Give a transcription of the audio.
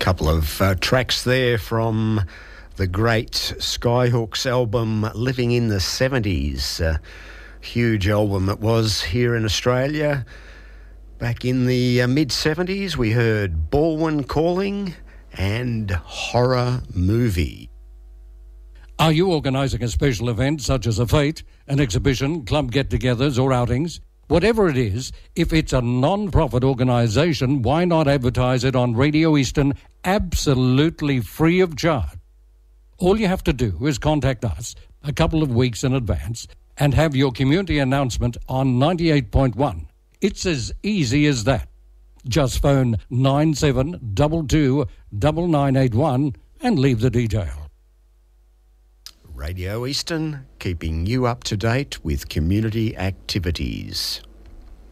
Couple of tracks there from the great Skyhooks album Living in the 70s. Huge album it was here in Australia. Back in the mid-70s, we heard Baldwin Calling and Horror Movie. Are you organising a special event such as a fete, an exhibition, club get-togethers or outings? Whatever it is, if it's a non-profit organisation, why not advertise it on Radio Eastern absolutely free of charge? All you have to do is contact us a couple of weeks in advance and have your community announcement on 98.1. It's as easy as that. Just phone 9722 9981 and leave the detail. Radio Eastern, keeping you up to date with community activities.